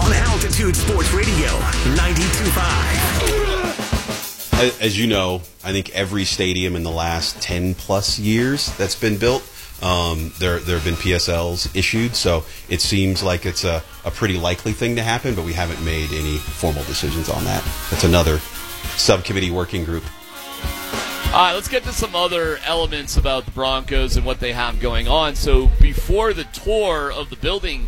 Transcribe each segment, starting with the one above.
on Altitude Sports Radio, 92.5. As you know, I think every stadium in the last 10-plus years that's been built, there have been PSLs issued, so it seems like it's a pretty likely thing to happen, but we haven't made any formal decisions on that. That's another subcommittee working group. All right, let's get to some other elements about the Broncos and what they have going on. So before the tour of the building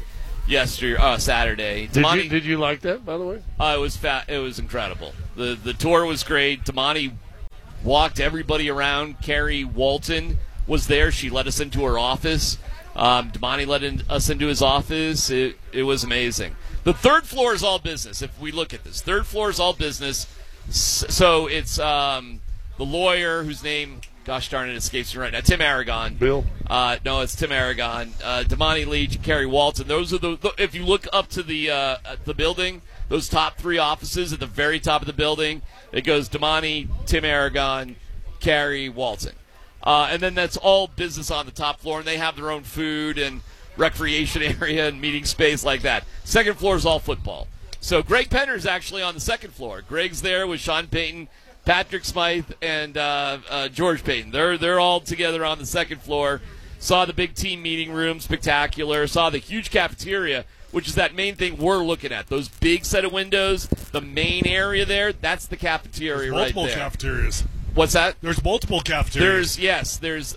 Saturday, Did you like that, by the way? It was incredible. The tour was great. Damani walked everybody around. Carrie Walton was there. She let us into her office. Damani let us into his office. It was amazing. The third floor is all business. If we look at this, third floor is all business. So it's the lawyer whose name, gosh darn it, escapes me right now. Tim Aragon. Bill? No, it's Tim Aragon. Damani Leach, Carrie Walton. Those are if you look up to the building, those top three offices at the very top of the building, it goes Damani, Tim Aragon, Carrie Walton. And then that's all business on the top floor, and they have their own food and recreation area and meeting space like that. Second floor is all football. So Greg Penner's actually on the second floor. Greg's there with Sean Payton, Patrick Smythe, and George Payton. They're all together on the second floor. Saw the big team meeting room, spectacular. Saw the huge cafeteria, which is that main thing we're looking at. Those big set of windows, the main area there, that's the cafeteria right there. Multiple cafeterias. What's that? There's multiple cafeterias. There's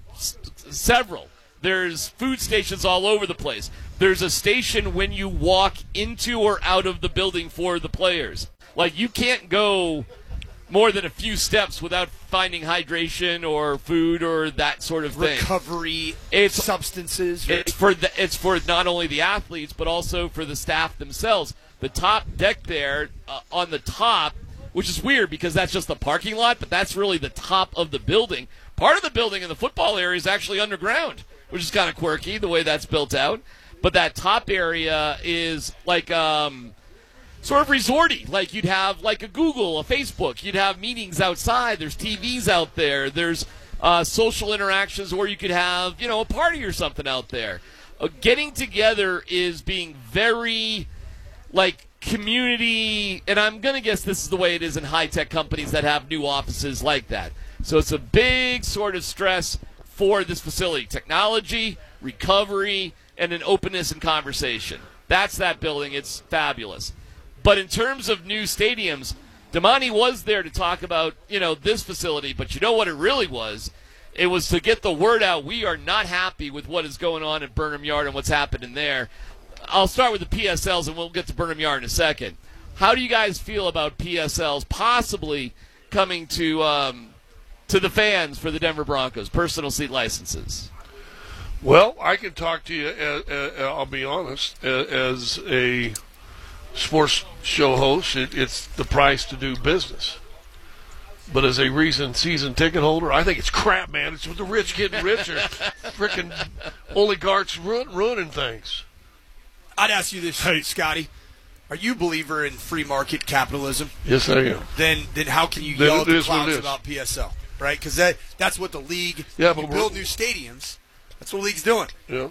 several. There's food stations all over the place. There's a station when you walk into or out of the building for the players. Like, you can't go more than a few steps without finding hydration or food or that sort of thing. Recovery, substances. It's for not only the athletes but also for the staff themselves. The top deck there on the top, which is weird because that's just the parking lot, but that's really the top of the building. Part of the building in the football area is actually underground, which is kind of quirky the way that's built out. But that top area is like sort of resorty. Like you'd have like a Google, a Facebook. You'd have meetings outside. There's TVs out there. There's social interactions, or you could have, a party or something out there. Getting together is being very, community, and I'm going to guess this is the way it is in high-tech companies that have new offices like that. So it's a big sort of stress for this facility. Technology, recovery, and an openness and conversation. That's that building. It's fabulous. But in terms of new stadiums, Damani was there to talk about, this facility, but you know what it really was? It was to get the word out. We are not happy with what is going on at Burnham Yard and what's happening there. I'll start with the PSLs, and we'll get to Burnham Yard in a second. How do you guys feel about PSLs possibly coming to the fans for the Denver Broncos, personal seat licenses? Well, I can talk to you, I'll be honest, as a sports show host, it's the price to do business. But as a recent season ticket holder, I think it's crap, man. It's with the rich getting richer. Freaking oligarchs ruining things. I'd ask you this, Scotty. Are you a believer in free market capitalism? Yes, I am. Then how can you yell at the clouds about PSL, right? Because that's what the league, you build new stadiums. That's what the league's doing. Yeah.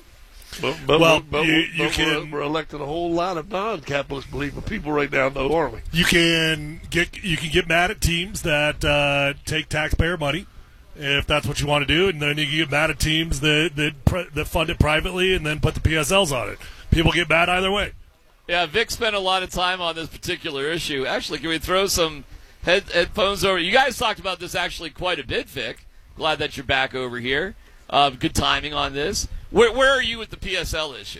We're electing a whole lot of non-capitalist believing people right now, though, aren't we? You can get mad at teams that take taxpayer money, if that's what you want to do, and then you can get mad at teams that fund it privately and then put the PSLs on it. People get mad either way. Yeah, Vic spent a lot of time on this particular issue. Actually, can we throw some headphones over? You guys talked about this actually quite a bit, Vic. Glad that you're back over here. Good timing on this. Where are you with the PSL issue?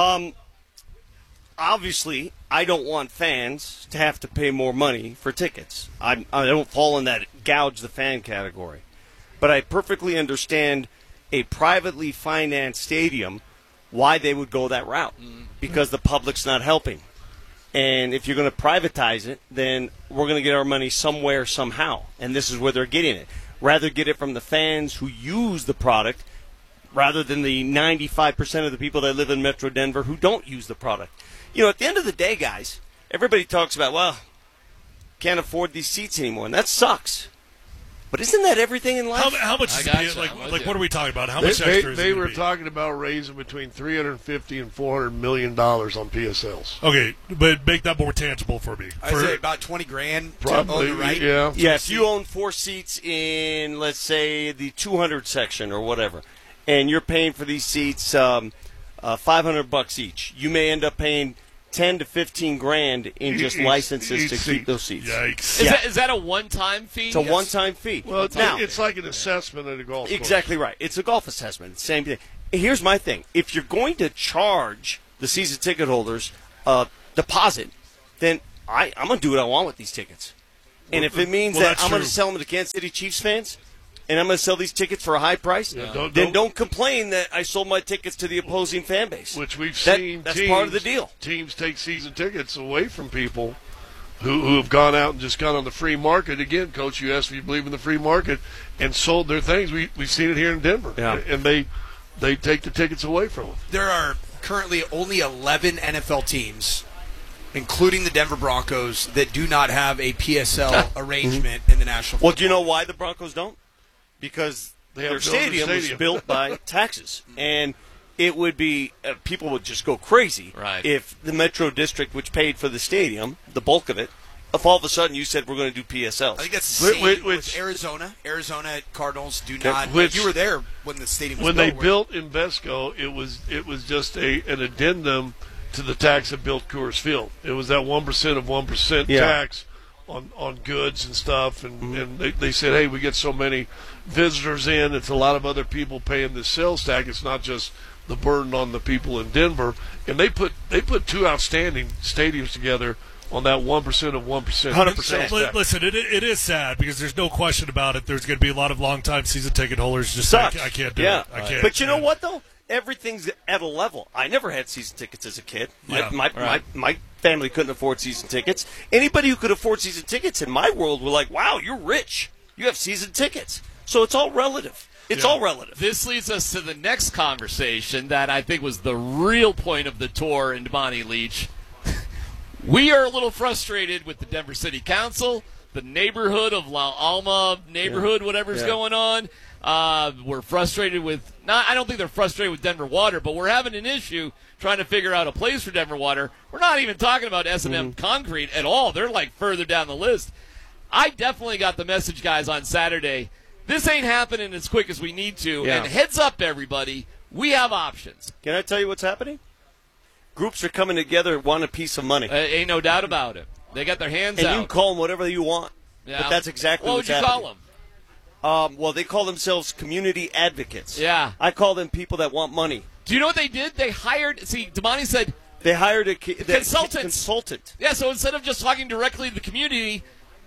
Obviously, I don't want fans to have to pay more money for tickets. I don't fall in that gouge the fan category. But I perfectly understand a privately financed stadium, why they would go that route. Because the public's not helping. And if you're going to privatize it, then we're going to get our money somewhere, somehow. And this is where they're getting it. Rather get it from the fans who use the product rather than the 95% of the people that live in Metro Denver who don't use the product. At the end of the day, guys, everybody talks about, can't afford these seats anymore, and that sucks. But isn't that everything in life? How much is like what are we talking about? How much extra is They it were be? talking about raising between $350 and $400 million on PSLs. Okay, but make that more tangible for me. I'd say about $20,000 Probably, to own the right. yeah. Yeah, if you own 4 seats in, let's say, the 200 section or whatever, and you're paying for these seats $500 each, you may end up paying $10 to $15,000 in just licenses to keep those seats. Yikes! Is that a one-time fee? It's a one-time fee. Well, now, it's like an assessment at a golf course. Exactly right. It's a golf assessment. Same thing. Here's my thing. If you're going to charge the season ticket holders a deposit, then I'm going to do what I want with these tickets. And if it means that I'm going to sell them to Kansas City Chiefs fans, and I'm going to sell these tickets for a high price, then don't complain that I sold my tickets to the opposing fan base. Which we've seen. That's part of the deal. Teams take season tickets away from people who have gone out and just gone on the free market. Again, Coach, you asked if you believe in the free market, and sold their things. We've seen it here in Denver. Yeah. And they take the tickets away from them. There are currently only 11 NFL teams, including the Denver Broncos, that do not have a PSL arrangement in the National Football. Well, do you know why the Broncos don't? Because their stadium was built by taxes. And it would be people would just go crazy if the Metro District, which paid for the stadium, the bulk of it, if all of a sudden you said we're going to do PSLs. I think that's the same with Arizona. Arizona Cardinals do not. You were there when the stadium was built. When they built Invesco, it was just an addendum to the tax that built Coors Field. It was that 1% of 1% tax on goods and stuff, and they said, hey, we get so many visitors in, it's a lot of other people paying the sales tax. It's not just the burden on the people in Denver. And they put 2 outstanding stadiums together on that 1% of 1%. 100%. Listen, it is sad because there's no question about it. There's going to be a lot of long-time season ticket holders just Sucks. I can't do it. I can't. But you know what, though? Everything's at a level. I never had season tickets as a kid. My family couldn't afford season tickets. Anybody who could afford season tickets in my world were like, wow, you're rich. You have season tickets. So it's all relative. It's all relative. This leads us to the next conversation that I think was the real point of the tour in Damani Leach. We are a little frustrated with the Denver City Council, the neighborhood of La Alma neighborhood, whatever's going on. We're frustrated with I don't think they're frustrated with Denver Water, but we're having an issue trying to figure out a place for Denver Water. We're not even talking about S&M Concrete at all. They're like further down the list. I definitely got the message, guys, on Saturday. This ain't happening as quick as we need to. Yeah. And heads up, everybody, we have options. Can I tell you what's happening? Groups are coming together and want a piece of money. Ain't no doubt about it. They got their hands out. And you can call them whatever you want. Yeah. But that's exactly what's happening. What would you call them? Well, they call themselves community advocates. Yeah. I call them people that want money. Do you know what they did? They hired, Damani said, they hired a consultant. Yeah, so instead of just talking directly to the community,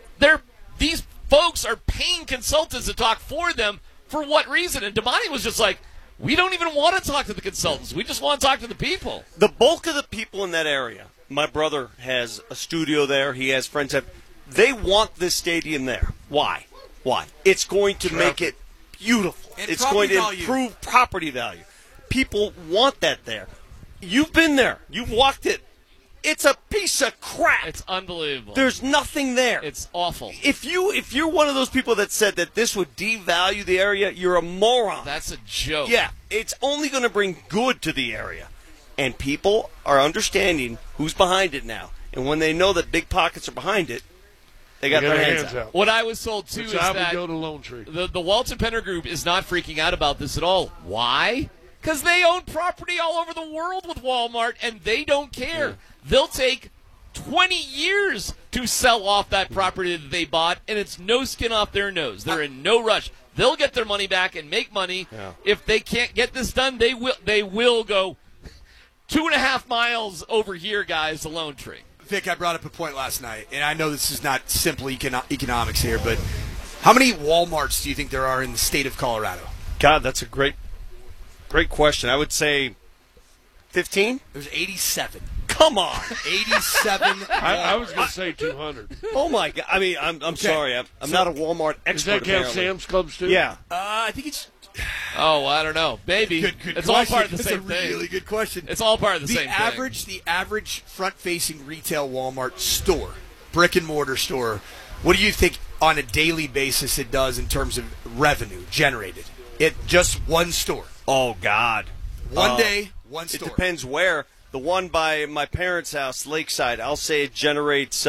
these folks are paying consultants to talk for them. For what reason? And Damani was just like, we don't even want to talk to the consultants. We just want to talk to the people. The bulk of the people in that area, my brother has a studio there. He has friends that they want this stadium there. Why? It's going to make it beautiful. And it's going to improve property value. People want that there. You've been there. You've walked it. It's a piece of crap. It's unbelievable. There's nothing there. It's awful. If you're one of those people that said that this would devalue the area, you're a moron. That's a joke. Yeah, it's only going to bring good to the area. And people are understanding who's behind it now. And when they know that big pockets are behind it, they got their hands out. What I was told, too, is that we go to Lone Tree. The Walton Penner Group is not freaking out about this at all. Why? Because they own property all over the world with Walmart, and they don't care. Yeah. They'll take 20 years to sell off that property that they bought, and it's no skin off their nose. They're in no rush. They'll get their money back and make money. Yeah. If they can't get this done, they will go 2.5 miles over here, guys, to Lone Tree. Vic, I brought up a point last night, and I know this is not simple economics here, but how many Walmarts do you think there are in the state of Colorado? God, that's a great question. I would say 15? There's 87. Come on. 87. I was going to say 200. Oh, my God. I mean, I'm sorry. I'm not a Walmart expert. Does that count Sam's Clubs, too? Yeah. I think it's... Oh, I don't know. Maybe. Good it's question. all part of the same thing. That's a really good question. It's all part of the same thing. The average front-facing retail Walmart store, brick-and-mortar store, what do you think on a daily basis it does in terms of revenue generated. It just one store. Oh, God. One day, one store. It depends where. The one by my parents' house, Lakeside, I'll say it generates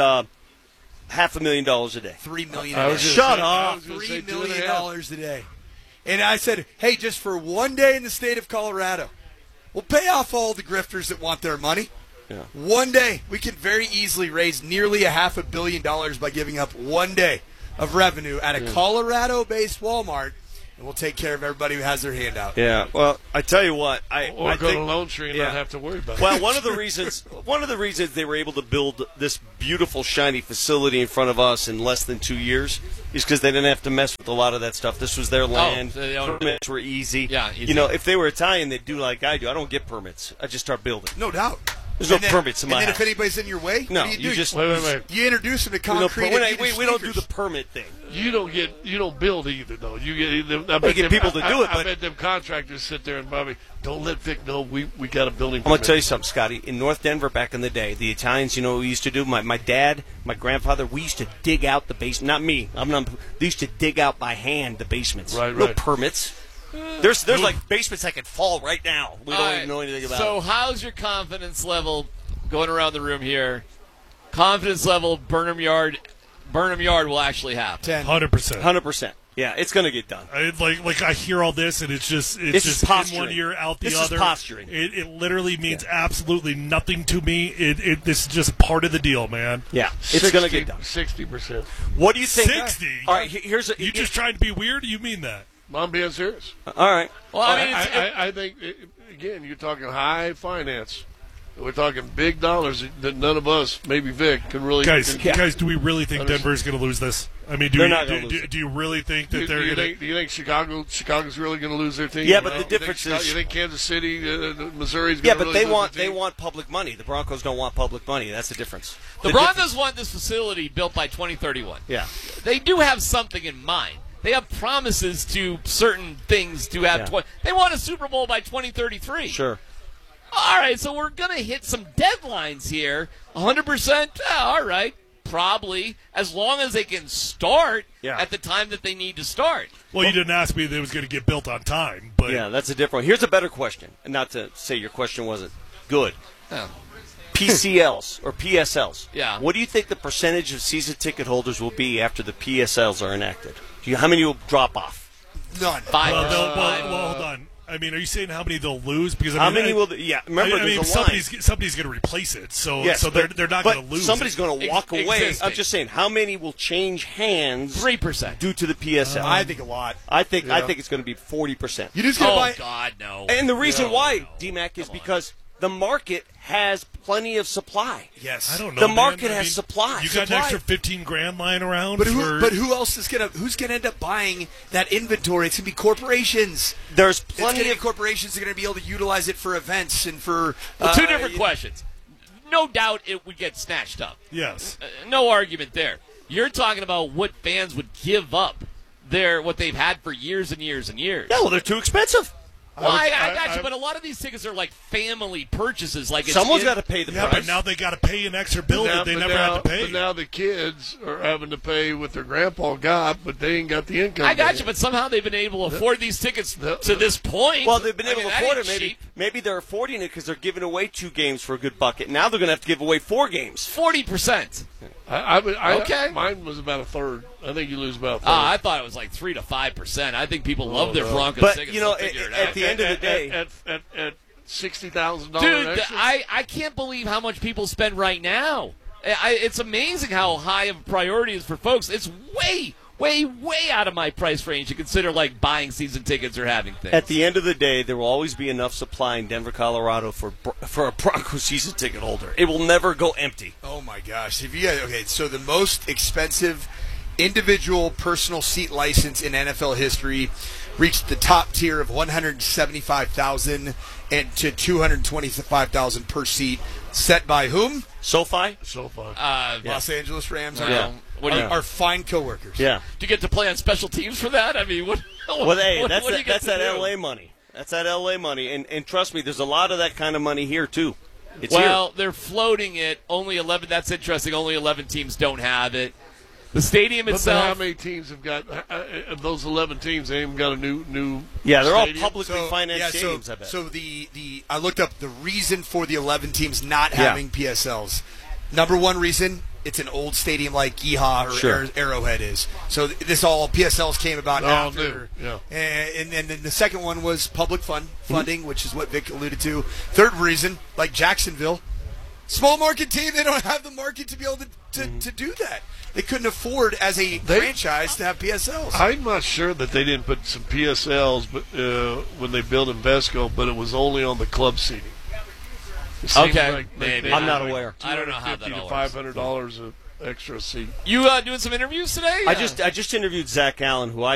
$500,000 a day. $3 million I a day. was gonna Shut say- up. I was gonna say $3 2.5. million a day. And I said, hey, just for one day in the state of Colorado, we'll pay off all the grifters that want their money. Yeah. One day, we can very easily raise nearly $500 million by giving up one day of revenue at a Colorado-based Walmart, and we'll take care of everybody who has their hand out. Yeah, well, I tell you what. Or I go think, to Lone Tree and yeah. not have to worry about it. Well, one of the reasons they were able to build this beautiful, shiny facility in front of us in less than 2 years is because they didn't have to mess with a lot of that stuff. This was their land. they owned it. Permits were easy. Yeah, easy. You know, if they were Italian, they'd do like I do. I don't get permits. I just start building. No doubt. There's no And then- permits in my And then house. if anybody's in your way, No, what do you do? just- Wait. You introduce them to We don't, concrete. and heated we don't do the speakers. permit thing. You don't build either though. You get I They get people to do it, I but- bet them contractors sit there and probably don't let Vic know we got a building. I'm going permit. to tell you something, Scotty. In North Denver back in the day, the Italians, you know what we used to do? My dad, my grandfather, we used to dig out the basement. Not me. They used to dig out by hand the basements. Right, No right. permits. There's like basements that could fall right now. We don't All even know anything about So it. how's your confidence level going around the room here? Confidence level Burnham Yard will actually happen. 10. 100%. 100%. Yeah, it's going to get done. Like I hear all this, and it's This is just in posturing. one ear, out the This is other. posturing. It literally means absolutely nothing to me. This is just part of the deal, man. Yeah, it's going to get done. 60%. What do you think? 60? All right, here's a. You just trying to be weird? You mean that? I'm being serious. All right. Well, I mean, I think again you're talking high finance. We're talking big dollars that none of us, maybe Vic, can really. Guys, do we really think Denver's going to lose this? I mean, They're not gonna lose it. do you really think that they're do going to? you think Chicago's really going to lose their team? Yeah, but No? the difference is- you think Kansas City, Missouri's Yeah, going to but really they lose want their team? public money. The Broncos don't want public money. That's the difference. the Broncos want this facility built by 2031. Yeah. They do have something in mind. They have promises to certain things to have. Yeah. They want a Super Bowl by 2033. Sure. All right, so we're going to hit some deadlines here. 100%? All right, probably. As long as they can start at the time that they need to start. Well, you didn't ask me if it was going to get built on time, but Yeah, that's a different one. Here's a better question. And not to say your question wasn't good. Oh. PCLs or PSLs. Yeah. What do you think the percentage of season ticket holders will be after the PSLs are enacted? How many will drop off? None. 5%. well, hold on. I mean, are you saying how many they'll lose? Because How many will? Yeah, remember I mean, there's a line. somebody's going to replace it, so Yes, so they're not but going to lose. somebody's going to walk away. Existing. I'm just saying, how many will change hands 3%. due to the PSL? I think a lot. I think it's going to be 40%. You just got to Oh, buy. God, no. And the reason No, why, no. DMAC, is because the market has plenty of supply. Yes. I don't know. The man. market I has mean, supply. You got Supply. an extra $15,000 lying around. But for, who else is who's gonna end up buying that inventory? It's gonna be corporations. There's It's plenty gonna be of corporations that are gonna be able to utilize it for events and for. Well, two different questions. No doubt it would get snatched up. Yes. No argument there. You're talking about what fans would give up what they've had for years and years and years. Yeah, well, they're too expensive. Well, I got you, but a lot of these tickets are like family purchases. Like Someone's got to pay the Yeah, price. but now they got to pay an extra bill that they never had to pay. But now the kids are having to pay what their grandpa got, but they ain't got the income. I got to you, but somehow they've been able to afford these tickets to this point. Well, they've been I able mean, to that afford ain't it. cheap. Maybe they're affording it because they're giving away 2 games for a good bucket. Now they're going to have to give away 4 games. 40%. Okay. Mine was about a third. I think you lose about a third. I thought it was like 3 to 5%. I think people love their Broncos But, tickets. you know, They'll figure it at out. the end of the day, at $60,000 Dude, extra. I can't believe how much people spend right now. It's amazing how high of a priority it is for folks. It's way, way, way out of my price range to consider like buying season tickets or having things. at the end of the day, there will always be enough supply in Denver, Colorado for a Broncos season ticket holder. It will never go empty. Oh my gosh! If you guys, okay, so the most expensive individual personal seat license in NFL history reached the top tier of $175,000 and to $225,000 per seat, set by whom? SoFi? so far. Los Angeles Rams. Yeah. What do you- Our fine coworkers. Yeah. Do you get to play on special teams for that? I mean, what? Well, hey, what that's do you get that's to that do? LA money. That's that LA money. And trust me, there's a lot of that kind of money here, too. It's Well, they're floating it. Only 11. That's interesting. Only 11 teams don't have it. The stadium But itself. how many teams have got of those 11 teams? They haven't got a new. Yeah, they're all stadium? publicly financed stadiums. I bet. So I looked up the reason for the 11 teams not having PSLs. Number one reason, it's an old stadium like Yeehaw or Arrowhead is. So this all PSLs came about after. Yeah. And then the second one was public funding, which is what Vic alluded to. Third reason, like Jacksonville, small market team, they don't have the market to be able to do that. They couldn't afford as a franchise to have PSLs. I'm not sure that they didn't put some PSLs, but when they built Invesco, but it was only on the club seating. Okay, maybe. I'm not aware. I don't know how that all to works. $500 an extra seat. You doing some interviews today? I just interviewed Zach Allen, who I